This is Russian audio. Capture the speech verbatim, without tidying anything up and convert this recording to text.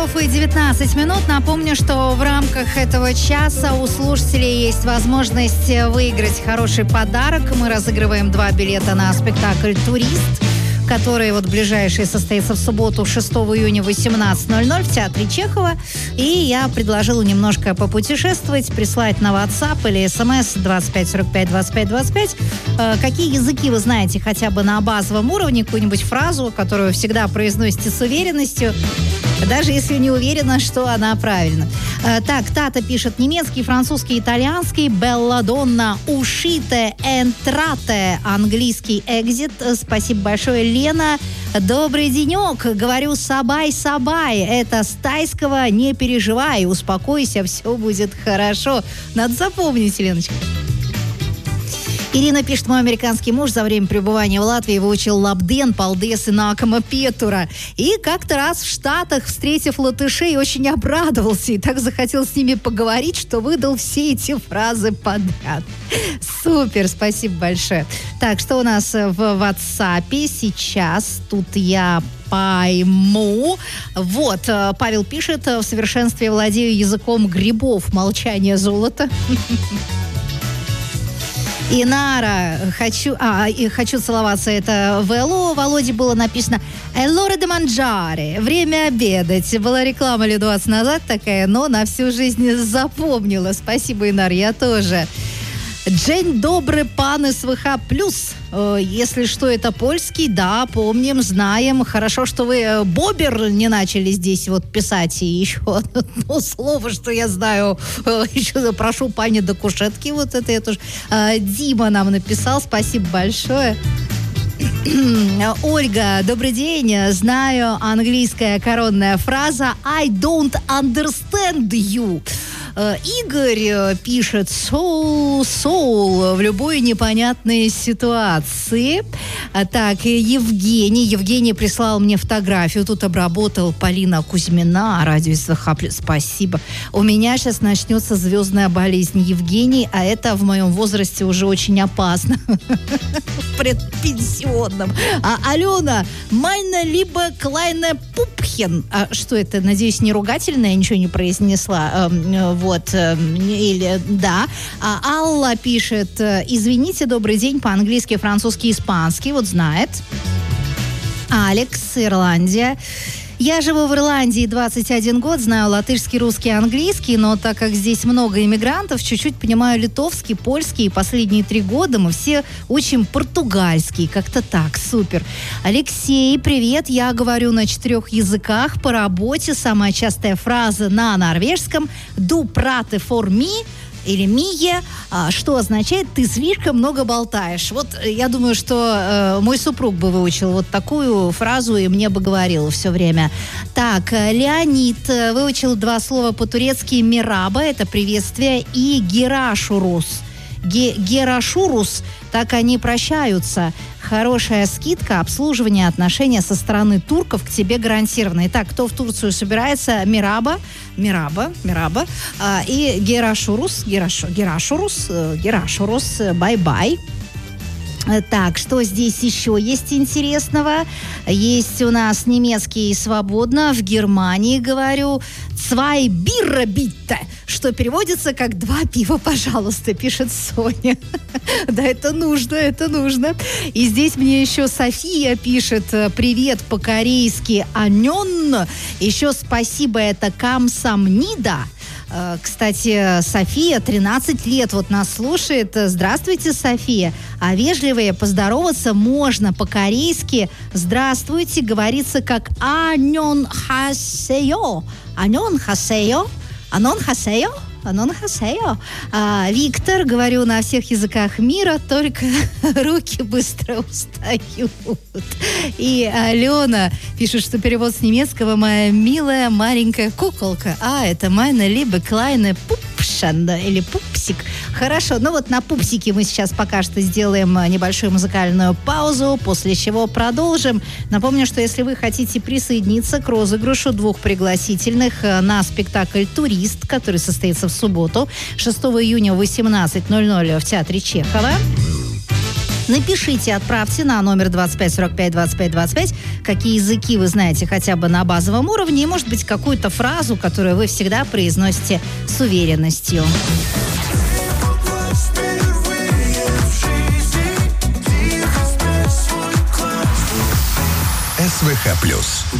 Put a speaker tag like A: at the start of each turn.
A: часов и девятнадцать минут. Напомню, что в рамках этого часа у слушателей есть возможность выиграть хороший подарок. Мы разыгрываем два билета на спектакль «Турист», который вот ближайший состоится в субботу, шестого июня в восемнадцать ноль ноль в театре Чехова. И я предложила немножко попутешествовать, прислать на WhatsApp или смс двадцать пять сорок пять двадцать пять двадцать пять. Э, какие языки вы знаете хотя бы на базовом уровне, какую-нибудь фразу, которую всегда произносите с уверенностью, даже если не уверена, что она правильна. Э, так, Тата пишет: немецкий, французский, итальянский, белладонна, ушите, энтрате, английский, экзит. Спасибо большое, Лена. Добрый денек. Говорю, сабай, сабай. Это с тайского не переживай. Успокойся, все будет хорошо. Надо запомнить, Леночка. Ирина пишет: мой американский муж за время пребывания в Латвии выучил лабден, палдес и накома петура. И как-то раз в Штатах, встретив латышей, очень обрадовался и так захотел с ними поговорить, что выдал все эти фразы подряд. Супер, спасибо большое. Так, что у нас в WhatsApp сейчас? Тут я пойму. Вот, Павел пишет: в совершенстве владею языком грибов. Молчание золота. Инара, хочу, а, и хочу целоваться, это ВЛО. Володе было написано «Эллоре де манджаре», время обедать. Была реклама лет двадцать назад такая, но на всю жизнь запомнила. Спасибо, Инар, я тоже. Джень добрый пан СВХ плюс. Если что, это польский, да, помним, знаем. Хорошо, что вы бобер не начали здесь вот писать. И еще одно слово, что я знаю. Еще запрошу пани до кушетки. Вот это я тоже. Дима нам написал. Спасибо большое. Ольга, добрый день. Знаю английская коронная фраза I don't understand you. Игорь пишет soul, soul в любой непонятной ситуации. Так, Евгений. Евгений прислал мне фотографию. Тут обработал Полина Кузьмина. Радио СВХ. Спасибо. У меня сейчас начнется звездная болезнь, Евгений, а это в моем возрасте уже очень опасно. В предпенсионном. А Алена, майна либо клайна пупхен. А что это? Надеюсь, не ругательное, я ничего не произнесла. Вот, или, да. А Алла пишет: извините, добрый день, по-английски, французски, испанский, вот знает. Алекс, Ирландия. Я живу в Ирландии двадцать один год, знаю латышский, русский, английский, но так как здесь много иммигрантов, чуть-чуть понимаю литовский, польский, и последние три года мы все учим португальский, как-то так, супер. Алексей, привет, я говорю на четырех языках по работе, самая частая фраза на норвежском «du prater for me», или «мие», что означает «ты слишком много болтаешь». Вот я думаю, что э, мой супруг бы выучил вот такую фразу и мне бы говорил все время. Так, Леонид выучил два слова по-турецки: «мираба» — это приветствие, и «герашурус». Ге- «Герашурус», так они прощаются. Хорошая скидка, обслуживание, отношения со стороны турков к тебе гарантированы. Итак, кто в Турцию собирается? Мираба, Мираба, Мираба а, и Герашурус, Гераш, Герашурус, Герашурус, бай-бай. Так, что здесь еще есть интересного? Есть у нас немецкий свободно. В Германии, говорю, «zwei Bier bitte», что переводится как «два пива, пожалуйста», пишет Соня. Да, это нужно, это нужно. И здесь мне еще София пишет: «Привет по-корейски, анён». Еще спасибо, это «камсамнида». Кстати, София, тринадцать лет, вот нас слушает. Здравствуйте, София. А вежливее поздороваться можно по-корейски. Здравствуйте говорится как «анён хасеё». «Анён хасеё». «Анон хасеё». «Анон хасеё». А, Виктор, говорю на всех языках мира, только руки быстро устают. И Алена пишет, что перевод с немецкого «моя милая маленькая куколка». А, это «майна либо клайна пупшан» или «пупсик». Хорошо, ну вот на пупсике мы сейчас пока что сделаем небольшую музыкальную паузу, после чего продолжим. Напомню, что если вы хотите присоединиться к розыгрышу двух пригласительных на спектакль «Турист», который состоится в субботу, шестого июня в восемнадцать ноль ноль в театре Чехова, Напишите, отправьте на номер двадцать пять сорок пять двадцать пять двадцать пять, какие языки вы знаете хотя бы на базовом уровне, и, может быть, какую-то фразу, которую вы всегда произносите с уверенностью.
B: СВХ плюс.